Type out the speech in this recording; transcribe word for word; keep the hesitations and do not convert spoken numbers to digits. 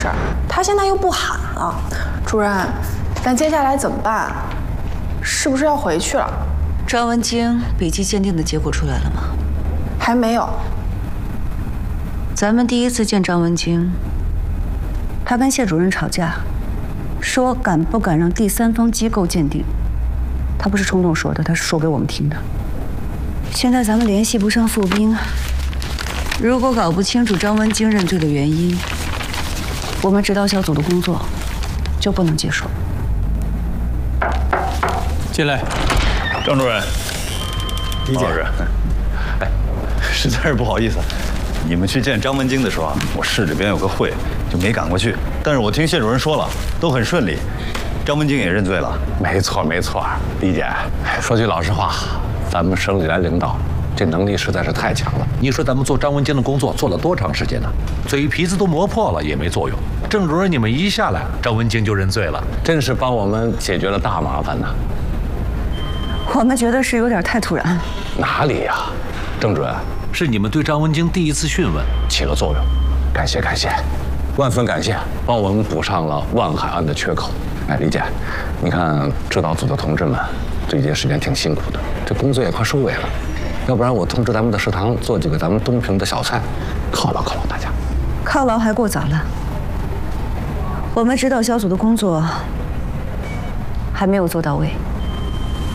事儿，他现在又不喊了。主任，咱接下来怎么办？是不是要回去了？ 张文京笔迹鉴定的结果出来了吗？ 还没有。 咱们第一次见张文京，他跟谢主任吵架，说敢不敢让第三方机构鉴定。他不是冲动说的，他是说给我们听的。现在咱们联系不上傅斌，如果搞不清楚张文京认罪的原因，我们指导小组的工作就不能结束。 进来， 张主任，李老师，哎，实在是不好意思，你们去见张文京的时候啊，我市这边有个会，就没赶过去。但是我听谢主任说了，都很顺利，张文京也认罪了。 没错没错，李姐，说句老实话，咱们省里来领导，这能力实在是太强了。 你说咱们做张文京的工作做了多长时间呢？嘴皮子都磨破了也没作用。郑主任，你们一下来，张文京就认罪了， 真是帮我们解决了大麻烦呐。 我们觉得是有点太突然。 哪里呀，郑主任， 是你们对张文京第一次讯问起了作用，感谢感谢，万分感谢，帮我们补上了万海案的缺口。哎，李姐，你看指导组的同志们这些时间挺辛苦的，这工作也快收尾了，要不然我通知咱们的食堂做几个咱们东平的小菜，犒劳犒劳大家。 犒劳还过早了，我们指导小组的工作还没有做到位。